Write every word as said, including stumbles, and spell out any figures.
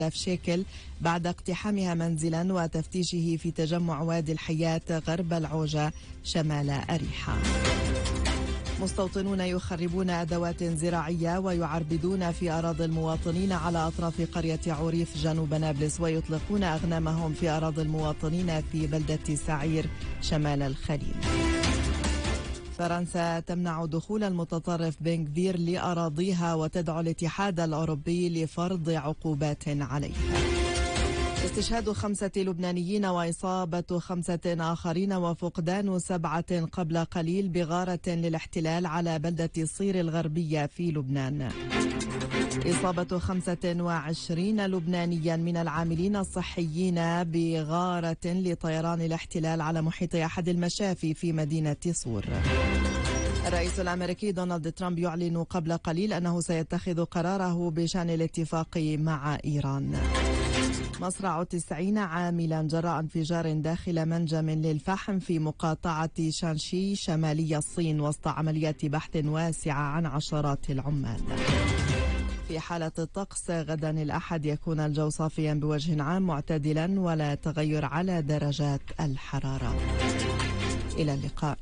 شيكل بعد اقتحامها منزلا وتفتيشه في تجمع وادي الحياة غرب العوجة شمال أريحة. مستوطنون يخربون أدوات زراعية ويعربدون في أراضي المواطنين على أطراف قرية عوريف جنوب نابلس، ويطلقون أغنامهم في أراضي المواطنين في بلدة سعير شمال الخليل. فرنسا تمنع دخول المتطرف بن غفير لأراضيها وتدعو الاتحاد الأوروبي لفرض عقوبات عليها. استشهاد خمسة لبنانيين وإصابة خمسة آخرين وفقدان سبعة قبل قليل بغارة للاحتلال على بلدة صير الغربية في لبنان. إصابة خمسة وعشرين لبنانيا من العاملين الصحيين بغارة لطيران الاحتلال على محيط أحد المشافي في مدينة صور. الرئيس الأمريكي دونالد ترامب يعلن قبل قليل أنه سيتخذ قراره بشأن الاتفاق مع إيران. مصرع تسعين عاملا جراء انفجار داخل منجم للفحم في مقاطعة شانشي شمالي الصين وسط عمليات بحث واسعة عن عشرات العمال. في حالة الطقس غدا الأحد يكون الجو صافيا بوجه عام معتدلا ولا تغير على درجات الحرارة. إلى اللقاء.